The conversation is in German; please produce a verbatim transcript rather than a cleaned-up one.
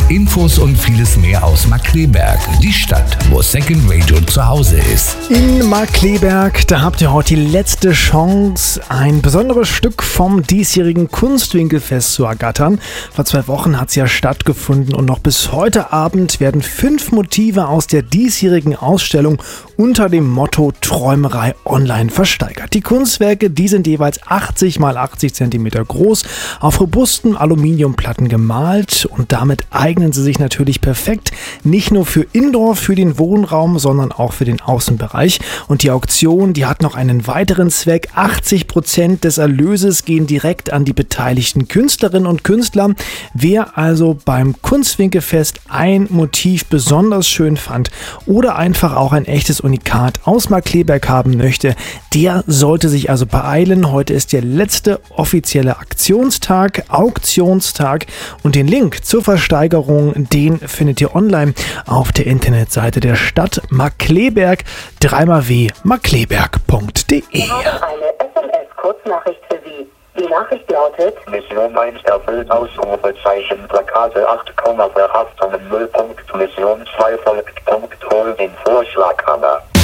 Infos und vieles mehr aus Markkleeberg, die Stadt, wo Second Radio zu Hause ist. In Markkleeberg, da habt ihr heute die letzte Chance, ein besonderes Stück vom diesjährigen Kunstwinkelfest zu ergattern. Vor zwei Wochen hat es ja stattgefunden und noch bis heute Abend werden fünf Motive aus der diesjährigen Ausstellung unter dem Motto Träumerei online versteigert. Die Kunstwerke, die sind jeweils achtzig mal achtzig Zentimeter groß, auf robusten Aluminiumplatten gemalt und damit eignen sie sich natürlich perfekt, nicht nur für Indoor, für den Wohnraum, sondern auch für den Außenbereich. Und die Auktion, die hat noch einen weiteren Zweck. achtzig Prozent des Erlöses gehen direkt an die beteiligten Künstlerinnen und Künstler. Wer also beim Kunstwinkelfest ein Motiv besonders schön fand oder einfach auch ein echtes Unikat aus Markkleeberg haben möchte, der sollte sich also beeilen. Heute ist der letzte offizielle Aktionstag, Auktionstag, und den Link zur Versteigerung, den findet ihr online auf der Internetseite der Stadt Markkleeberg, dreimal w markkleeberg punkt de. Wir haben eine S M S-Kurznachricht für Sie. Die Nachricht lautet: Mission eins erfüllt, Ausrufezeichen, Plakate acht, Verhaftungen null. Mission zwei folgt, Punkt, hol den Vorschlaghammer.